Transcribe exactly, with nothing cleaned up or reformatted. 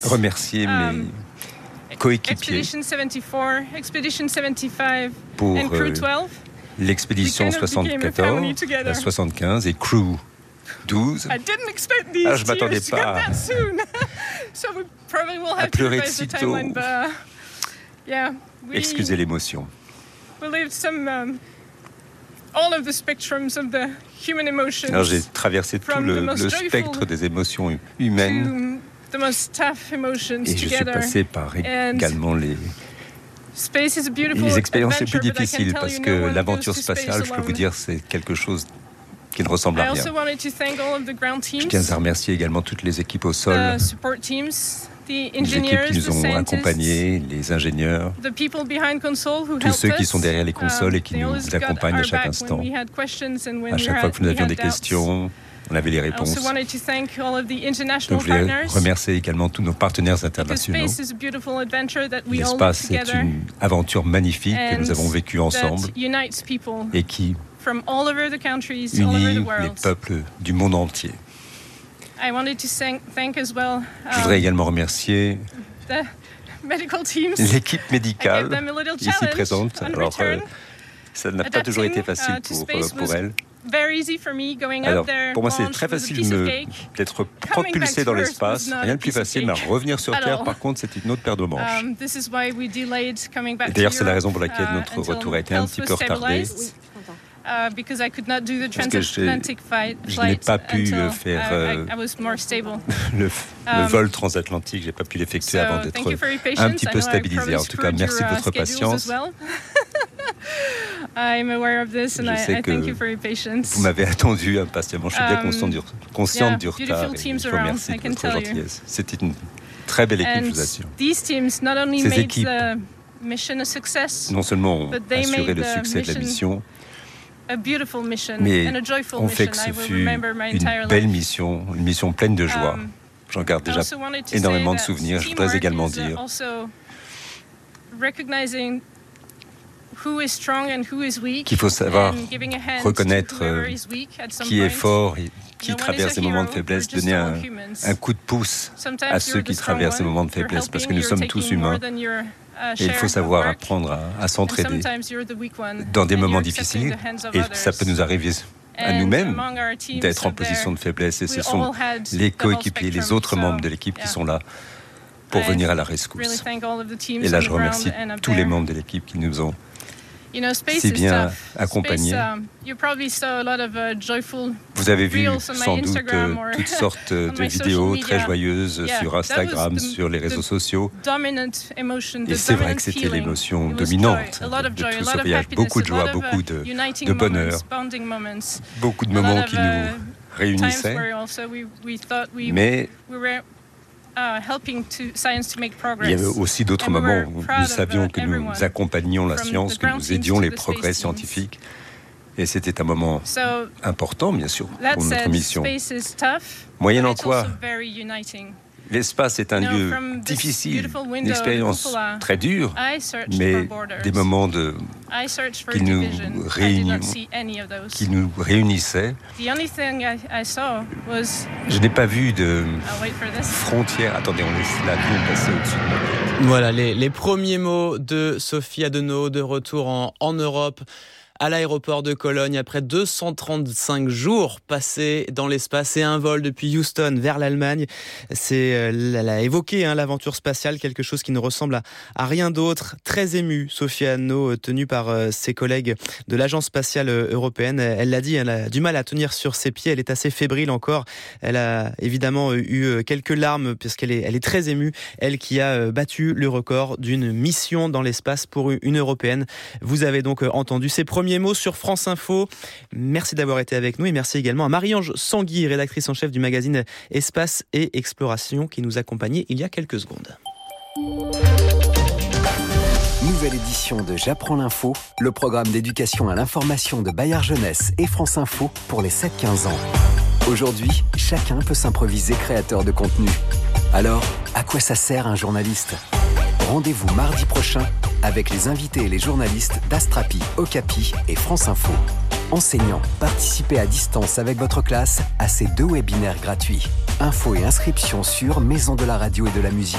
remercier um, mes coéquipiers Expedition seventy-four, Expedition seventy-five, pour and Crew euh, twelve. l'expédition We kind of became a family soixante-quatorze, together. la soixante-quinze et Crew douze. I didn't expect these Ah, je m'attendais tears to pas come that soon. So we probably will à have to pleurer revise the si tôt. timeline, but uh, yeah, we, Excusez l'émotion. we lived some um, all of the spectrums of the human emotions. Alors j'ai traversé tout From le, the most le joyful spectre des émotions humaines to the most tough emotions et je suis together. passé par And également les, space is a beautiful les expériences les plus adventure, but I can difficiles tell parce you que no one l'aventure goes to space spatiale, je peux vous alone. dire, c'est quelque chose qui ne ressemble I à rien. also wanted to thank all of the ground Je teams, tiens à remercier également toutes les équipes au sol, the support teams, the les équipes engineers, qui nous the ont scientists, accompagnés, les ingénieurs, the people behind console who tous helped ceux qui us. sont derrière les consoles et qui Um, they nous always got accompagnent à our chaque back instant. when we had questions and when À we chaque had- fois que nous we avions had des doubts. questions, on avait les I réponses. also wanted to thank all of the international Donc je voulais partners. remercier également tous nos partenaires Because internationaux. space is a beautiful adventure that we all live L'espace est together une aventure magnifique que and nous avons vécue ensemble that unites people et qui from all over the countries, all over unit the les world. peuples du monde entier. I wanted to thank, thank as well Je voudrais um, également remercier the medical teams. l'équipe I gave médicale them a little ici challenge présente. on Alors, euh, return. ça n'a pas toujours été Adapting, facile uh, to pour, space euh, pour was elle. Very easy for me going Alors, up there, pour moi, c'est launched très with a facile piece de of me- cake. d'être Coming propulsé back dans to Earth l'espace. was not Rien a de plus piece of facile, mais cake revenir sur at Terre, all. par contre, c'est une autre paire de manches. Um, this is why we delayed coming back Et to d'ailleurs, c'est la Europe, raison pour laquelle uh, notre until retour a été un health petit was peu retardé. stabilized, uh, because I could not do the Parce que j'ai- transatlantic fight, je n'ai flight pas pu, until euh, faire, I- I- euh, I was more stable. Le, le Um, vol transatlantique, j'ai pas pu l'effectuer So, avant thank d'être you for your un patience. petit I peu know I stabilisé. probably En tout cas, screwed merci de your, uh, votre schedules patience. as well. I'm aware of this and Je I, sais I que thank you for your patience. Vous m'avez attendu impatiemment. Je suis bien Um, conscient du, consciente yeah, du retard. beautiful Et teams je vous around, remercie I de can votre tell you. gentillesse. C'était une très belle équipe, je And vous assure. these teams not only Ces made équipes the mission a success, Non seulement ont but they assuré made le the succès de la mission mission, a beautiful mission mais and a joyful ont fait mission. que I ce will fut remember my entire une belle life. mission, une mission pleine de joie. Um, J'en garde I déjà also wanted to énormément de say that souvenirs. Je voudrais teamwork également is, uh, dire also recognizing who is strong and who is weak, qu'il faut savoir and giving a hand reconnaître, to whoever euh, is weak at some qui est point. fort et qui No one is traverse a ces moments de hero, faiblesse, we're just donner all un, humans. un coup de pouce Sometimes à you're ceux the qui strong traversent ces one, moments de you're faiblesse, parce que helping, nous you're sommes tous taking more humains. than your, uh, Et il share faut of savoir work. apprendre à, à And s'entraider sometimes you're the weak one, dans des and moments you're accepting difficiles. the hands of Et others. ça peut nous arriver à And nous-mêmes among our teams d'être en up there, position de faiblesse. Et ce we sont all had les the whole coéquipiers, les spectrum. autres So, membres de l'équipe qui yeah. sont là pour I venir à la really rescousse. thank all of the teams Et là, on je the remercie ground and up tous les there. membres de l'équipe qui nous ont You know, space si is bien tough. accompagnés. Space, um, you probably saw a lot of uh, joyful Vous avez vu reels on my sans doute Instagram euh, or toutes sortes on de my vidéos social très media. joyeuses Yeah, sur that was Instagram, the- sur les réseaux the sociaux. dominant emotion, the Et c'est vrai dominant que c'était feeling. l'émotion It was dominante joy, a lot of de joy, tout a ce lot of voyage. happiness, Beaucoup de a joie, lot of, uh, beaucoup de, uniting de moments, bonheur, bonding moments. beaucoup de A lot moments of, qui uh, nous times réunissaient. where also we, we thought we, Mais we were uh, helping to science to make il y progress. avait aussi d'autres And we moments were où proud nous of, savions uh, que nous everyone, accompagnions la from science, the que ground nous teams aidions to les the space progrès teams. scientifiques. Et c'était un moment So, important, bien sûr, that pour notre said, mission. space is tough, Moyennant but it's quoi, also very uniting. l'espace est un You know, lieu from this difficile, beautiful window une of expérience Cupola, très dure, I searched mais for borders. des moments de, I searched for qui nous division. I did réunion- not see any of those. qui nous réunissaient. The only thing I, I saw was, Je n'ai pas vu de I'll wait for this. frontières. Attendez, on laisse l'avion passer au-dessus de ma tête. Voilà les, les premiers mots de Sophie Adenau, de retour en, en Europe, à l'aéroport de Cologne, après deux cent trente-cinq jours passés dans l'espace et un vol depuis Houston vers l'Allemagne. C'est, elle a évoqué hein, l'aventure spatiale, quelque chose qui ne ressemble à, à rien d'autre. Très émue, Sophie Adenau, tenue par euh, ses collègues de l'Agence spatiale européenne. Elle l'a dit, elle a du mal à tenir sur ses pieds, elle est assez fébrile encore. Elle a évidemment eu quelques larmes, puisqu'elle est, elle est très émue. Elle qui a battu le record d'une mission dans l'espace pour une Européenne. Vous avez donc entendu ses premiers mots sur France Info. Merci d'avoir été avec nous et merci également à Marie-Ange Sanguy, rédactrice en chef du magazine Espace et Exploration, qui nous accompagnait il y a quelques secondes. Nouvelle édition de J'apprends l'info, le programme d'éducation à l'information de Bayard Jeunesse et France Info pour les sept quinze ans. Aujourd'hui, chacun peut s'improviser créateur de contenu. Alors, à quoi ça sert un journaliste ? Rendez-vous mardi prochain avec les invités et les journalistes d'Astrapi, Okapi et France Info. Enseignants, participez à distance avec votre classe à ces deux webinaires gratuits. Infos et inscriptions sur maison de la radio et de la musique.